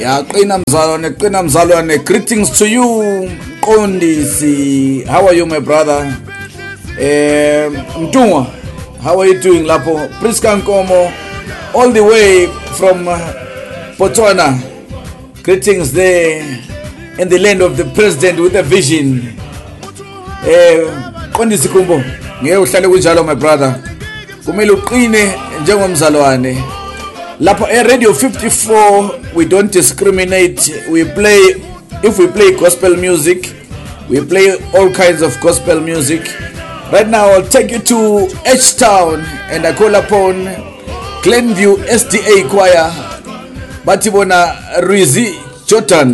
Ya qina mzalwane, greetings to you Qondisi. How are you my brother? Mtungwa, how are you doing lapho? Priska Nkomo, all the way from Botswana. Greetings there in the land of the president with a vision. Qondisi Kumbo, ngeke uhlale kunjalo my brother. Kumele uqine njengomzalwane. Lapho Radio 54, we don't discriminate. If we play gospel music, we play all kinds of gospel music. Right now, I'll take you to H-Town and I call upon Glenview SDA Choir. Batibona Rizi Chotan.